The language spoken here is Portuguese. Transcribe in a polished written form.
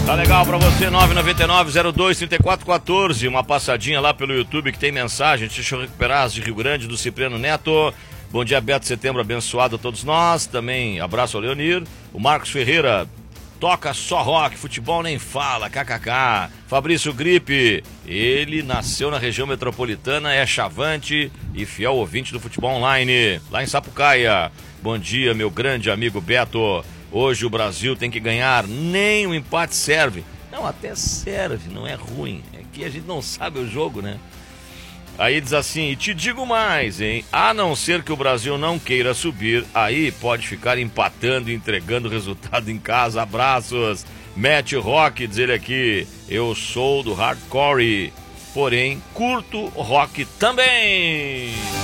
Tá legal pra você, 999-02-3414. Uma passadinha lá pelo YouTube que tem mensagem. Deixa eu recuperar as de Rio Grande, do Cipriano Neto. Bom dia, Beto, setembro abençoado a todos nós. Também abraço ao Leonir. O Marcos Ferreira, toca só rock, futebol nem fala, kkk. Fabrício Gripe, ele nasceu na região metropolitana, é chavante e fiel ouvinte do futebol online, lá em Sapucaia. Bom dia, meu grande amigo Beto. Hoje o Brasil tem que ganhar, nem o empate serve. Não, até serve, não é ruim. É que a gente não sabe o jogo, né? Aí diz assim, e te digo mais, hein? A não ser que o Brasil não queira subir, aí pode ficar empatando e entregando resultado em casa. Abraços. Matt Rock, diz ele aqui, eu sou do hardcore, porém curto rock também.